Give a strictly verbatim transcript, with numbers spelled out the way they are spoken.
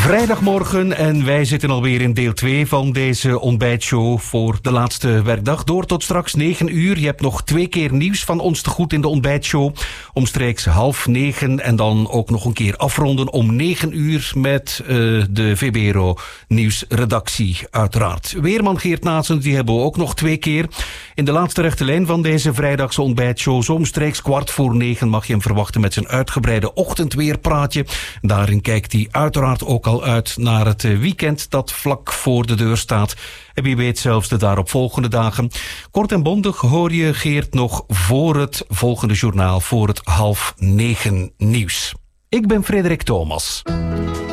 Vrijdagmorgen en wij zitten alweer in deel twee van deze ontbijtshow voor de laatste werkdag. Door tot straks negen uur. Je hebt nog twee keer nieuws van ons te goed in de ontbijtshow. Omstreeks half negen en dan ook nog een keer afronden om negen uur met uh, de V B R O nieuwsredactie uiteraard. Weerman Geert Naassen, die hebben we ook nog twee keer. In de laatste rechte lijn van deze vrijdagse ontbijtshow, zo omstreeks kwart voor negen mag je hem verwachten met zijn uitgebreide ochtendweerpraatje. Daarin kijkt hij uiteraard ook al uit naar het weekend dat vlak voor de deur staat. En wie weet zelfs de daaropvolgende dagen. Kort en bondig hoor je Geert nog voor het volgende journaal, voor het half negen nieuws. Ik ben Frederik Thomas.